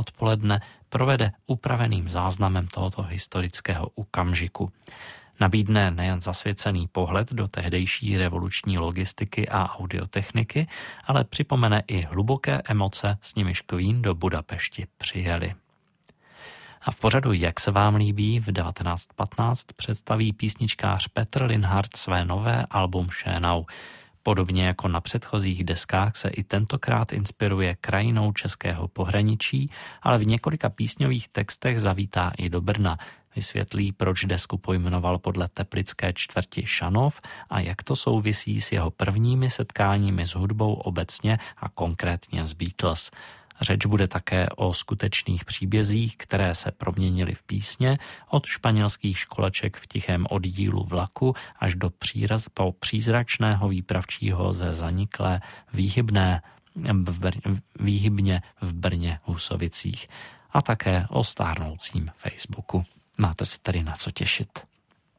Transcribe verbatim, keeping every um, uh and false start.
odpoledne provede upraveným záznamem tohoto historického okamžiku. Nabídne nejen zasvěcený pohled do tehdejší revoluční logistiky a audiotechniky, ale připomene i hluboké emoce, s nimiž Queen do Budapešti přijeli. A v pořadu Jak se vám líbí v devatenáct patnáct představí písničkář Petr Linhart své nové album Šénau. Podobně jako na předchozích deskách se i tentokrát inspiruje krajinou českého pohraničí, ale v několika písňových textech zavítá i do Brna. Vysvětlí, proč desku pojmenoval podle teplické čtvrti Šanov a jak to souvisí s jeho prvními setkáními s hudbou obecně a konkrétně s Beatles. Řeč bude také o skutečných příbězích, které se proměnily v písně, od španělských školaček v tichém oddílu vlaku až do příraz, po přízračného výpravčího ze zaniklé výhybné, výhybně v Brně Husovicích a také o stárnoucím Facebooku. Máte se tedy na co těšit.